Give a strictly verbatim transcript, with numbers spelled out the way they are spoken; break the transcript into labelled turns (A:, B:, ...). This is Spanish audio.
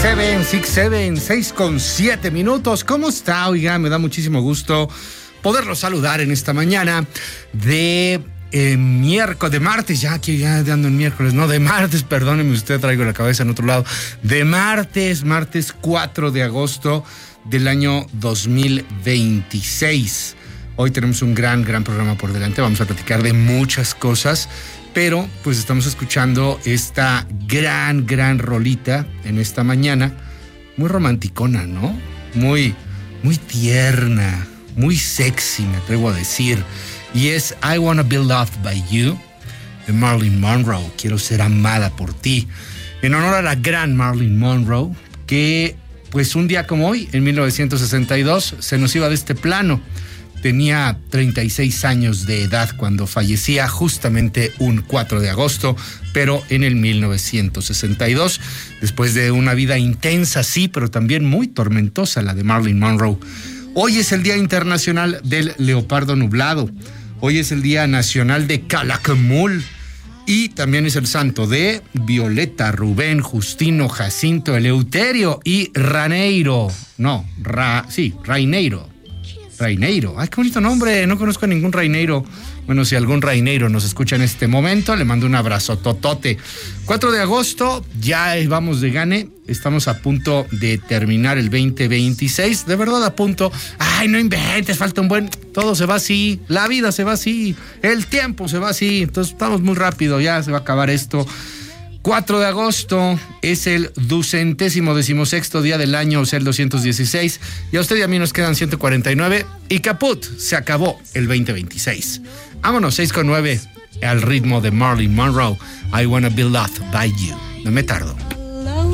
A: siete, seis, siete, seis con siete minutos. ¿Cómo está? Oiga, me da muchísimo gusto poderlo saludar en esta mañana de eh, miércoles, de martes, ya que ya ando en miércoles, no, de martes, perdóneme usted, traigo la cabeza en otro lado, de martes, martes cuatro de agosto del año dos mil veintiséis. Hoy tenemos un gran, gran programa por delante, vamos a platicar de muchas cosas, pero pues estamos escuchando esta gran, gran rolita en esta mañana, muy romanticona, ¿no? Muy, muy tierna, muy sexy, me atrevo a decir. Y es I Wanna Be Loved by You, de Marilyn Monroe. Quiero ser amada por ti. En honor a la gran Marilyn Monroe, que pues un día como hoy, en mil novecientos sesenta y dos, se nos iba de este plano. Tenía treinta y seis años de edad cuando fallecía justamente un cuatro de agosto, pero en el mil novecientos sesenta y dos, después de una vida intensa, sí, pero también muy tormentosa, la de Marilyn Monroe. Hoy es el Día Internacional del Leopardo Nublado. Hoy es el Día Nacional de Calakmul. Y también es el santo de Violeta, Rubén, Justino, Jacinto, Eleuterio y Raneiro. No, Ra, sí, Raineiro. Raineiro. Ay, qué bonito nombre. No conozco a ningún Raineiro. Bueno, si algún Raineiro nos escucha en este momento, le mando un abrazo totote. cuatro de agosto, ya vamos de gane. Estamos a punto de terminar el veinte veintiséis. De verdad a punto. Ay, no inventes, falta un buen... Todo se va así. La vida se va así. El tiempo se va así. Entonces estamos muy rápido. Ya se va a acabar esto. cuatro de agosto es el ducentésimo decimosexto día del año, o sea, el doscientos dieciséis. Y a usted y a mí nos quedan ciento cuarenta y nueve. Y caput, se acabó el veinte veintiséis. Vámonos, seis con nueve, al ritmo de Marilyn Monroe. I Wanna Be Loved by You. No me tardo.